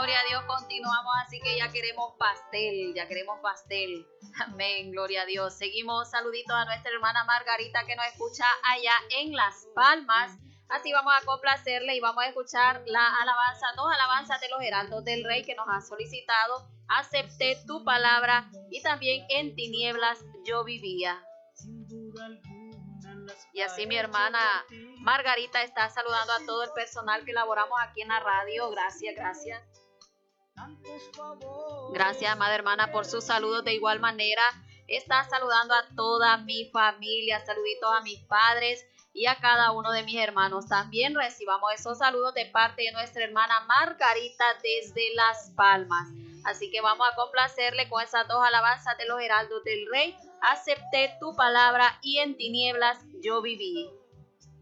gloria a Dios, continuamos, así que ya queremos pastel. Amén, gloria a Dios. Seguimos, saluditos a nuestra hermana Margarita que nos escucha allá en Las Palmas. Así vamos a complacerle y vamos a escuchar la alabanza, dos alabanzas de los heraldos del Rey que nos ha solicitado. Acepté tu palabra y también en tinieblas yo vivía. Y así mi hermana Margarita está saludando a todo el personal que laboramos aquí en la radio. Gracias. Gracias, amada hermana, por sus saludos. De igual manera, está saludando a toda mi familia. Saluditos a mis padres y a cada uno de mis hermanos. También recibamos esos saludos de parte de nuestra hermana Margarita desde Las Palmas. Así que vamos a complacerle con esas dos alabanzas de los heraldos del Rey. Acepté tu palabra y en tinieblas yo viví.